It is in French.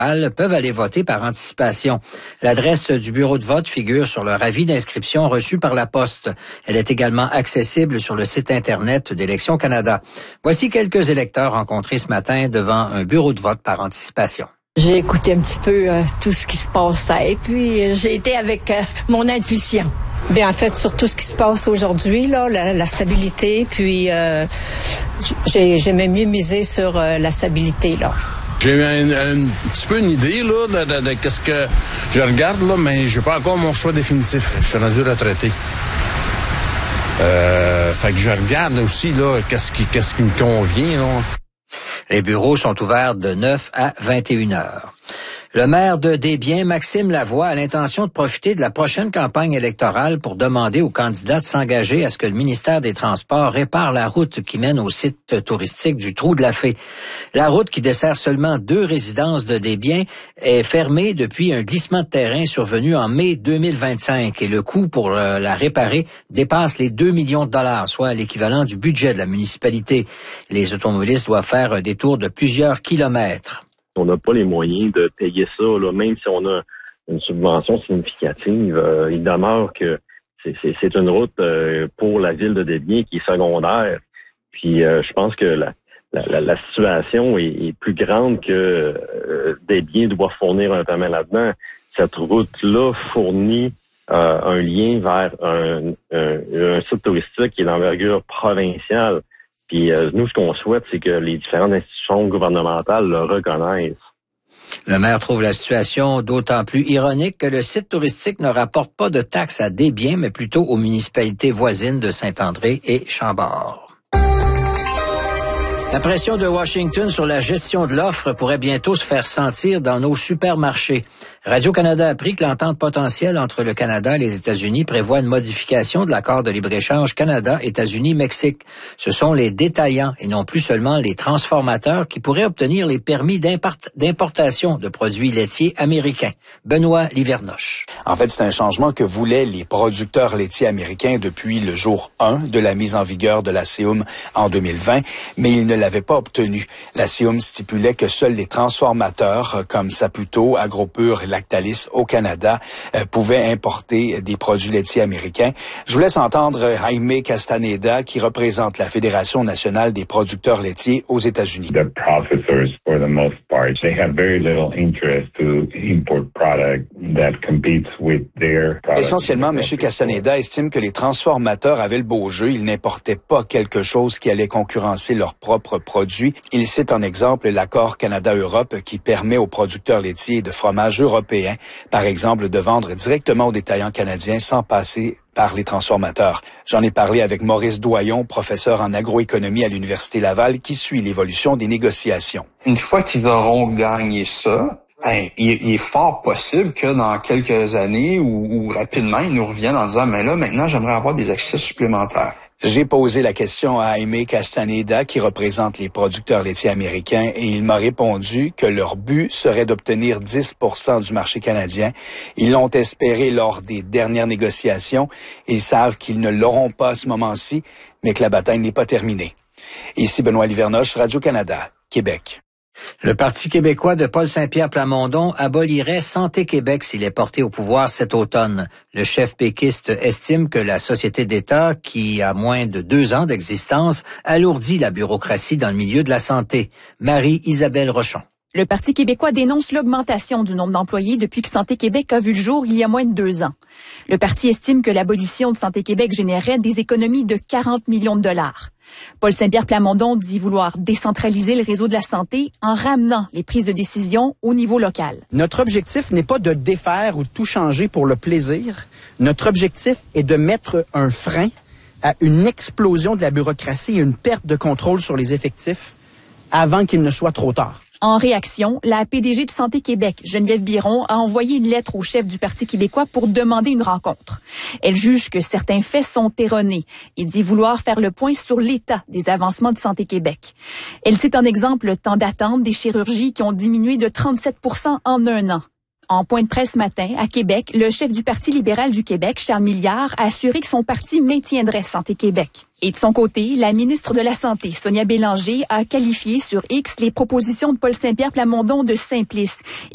peuvent aller voter par anticipation. L'adresse du bureau de vote figure sur leur avis d'inscription reçu par la poste. Elle est également accessible sur le site Internet d'Élections Canada. Voici quelques électeurs rencontrés ce matin devant un bureau de vote par anticipation. J'ai écouté un petit peu tout ce qui se passait, puis j'ai été avec mon intuition. Bien, en fait, sur tout ce qui se passe aujourd'hui, là, la stabilité, puis j'ai même mieux misé sur la stabilité, là. J'ai eu un petit peu une idée là de qu'est-ce que je regarde là, mais j'ai pas encore mon choix définitif. Je suis rendu retraité. Fait que je regarde aussi là qu'est-ce qui me convient là. Les bureaux sont ouverts de 9 à 21 heures. Le maire de Desbiens, Maxime Lavoie, a l'intention de profiter de la prochaine campagne électorale pour demander aux candidats de s'engager à ce que le ministère des Transports répare la route qui mène au site touristique du Trou de la Fée. La route qui dessert seulement 2 résidences de Desbiens est fermée depuis un glissement de terrain survenu en mai 2025 et le coût pour la réparer dépasse les 2 millions de dollars, soit l'équivalent du budget de la municipalité. Les automobilistes doivent faire un détour de plusieurs kilomètres. On n'a pas les moyens de payer ça, là, même si on a une subvention significative. Il demeure que c'est une route pour la ville de Desbiens qui est secondaire. Puis je pense que la situation est plus grande que Desbiens doit fournir un paiement là-dedans. Cette route-là fournit un lien vers un site touristique qui est d'envergure provinciale. Puis nous, ce qu'on souhaite, c'est que les différentes institutions gouvernementales le reconnaissent. Le maire trouve la situation d'autant plus ironique que le site touristique ne rapporte pas de taxes à Desbiens, mais plutôt aux municipalités voisines de Saint-André et Chambord. La pression de Washington sur la gestion de l'offre pourrait bientôt se faire sentir dans nos supermarchés. Radio-Canada a appris que l'entente potentielle entre le Canada et les États-Unis prévoit une modification de l'accord de libre-échange Canada-États-Unis-Mexique. Ce sont les détaillants et non plus seulement les transformateurs qui pourraient obtenir les permis d'importation de produits laitiers américains. Benoît Livernoche. En fait, c'est un changement que voulaient les producteurs laitiers américains depuis le jour 1 de la mise en vigueur de la CIUM en 2020, mais ils ne l'avaient pas obtenu. La CIUM stipulait que seuls les transformateurs comme Saputo, AgroPure et Lactalis au Canada pouvaient importer des produits laitiers américains. Je vous laisse entendre Jaime Castaneda qui représente la Fédération nationale des producteurs laitiers aux États-Unis. The processors, for the most part, they have very little interest to import product that competes with their product. Essentiellement, M. Castaneda estime que les transformateurs avaient le beau jeu. Ils n'importaient pas quelque chose qui allait concurrencer leurs propres produits. Il cite en exemple l'accord Canada-Europe qui permet aux producteurs laitiers de fromages européens, par exemple, de vendre directement aux détaillants canadiens sans passer par les transformateurs. J'en ai parlé avec Maurice Doyon, professeur en agroéconomie à l'Université Laval, qui suit l'évolution des négociations. Une fois qu'ils auront gagné ça, il est fort possible que dans quelques années ou rapidement, ils nous reviennent en disant « Mais là, maintenant, j'aimerais avoir des accès supplémentaires ». J'ai posé la question à Jaime Castaneda, qui représente les producteurs laitiers américains, et il m'a répondu que leur but serait d'obtenir 10% du marché canadien. Ils l'ont espéré lors des dernières négociations. Ils savent qu'ils ne l'auront pas à ce moment-ci, mais que la bataille n'est pas terminée. Ici Benoît Livernoche, Radio-Canada, Québec. Le Parti québécois de Paul Saint-Pierre Plamondon abolirait Santé Québec s'il est porté au pouvoir cet automne. Le chef péquiste estime que la société d'État, qui a moins de 2 ans d'existence, alourdit la bureaucratie dans le milieu de la santé. Marie-Isabelle Rochon. Le Parti québécois dénonce l'augmentation du nombre d'employés depuis que Santé Québec a vu le jour il y a moins de 2 ans. Le parti estime que l'abolition de Santé Québec générerait des économies de 40 millions de dollars. Paul Saint-Pierre Plamondon dit vouloir décentraliser le réseau de la santé en ramenant les prises de décision au niveau local. Notre objectif n'est pas de défaire ou de tout changer pour le plaisir. Notre objectif est de mettre un frein à une explosion de la bureaucratie et une perte de contrôle sur les effectifs avant qu'il ne soit trop tard. En réaction, la PDG de Santé Québec, Geneviève Biron, a envoyé une lettre au chef du Parti québécois pour demander une rencontre. Elle juge que certains faits sont erronés et dit vouloir faire le point sur l'état des avancements de Santé Québec. Elle cite en exemple le temps d'attente des chirurgies qui ont diminué de 37% en 1 an. En point de presse ce matin, à Québec, le chef du Parti libéral du Québec, Charles Milliard, a assuré que son parti maintiendrait Santé Québec. Et de son côté, la ministre de la Santé, Sonia Bélanger, a qualifié sur X les propositions de Paul Saint-Pierre Plamondon de simplistes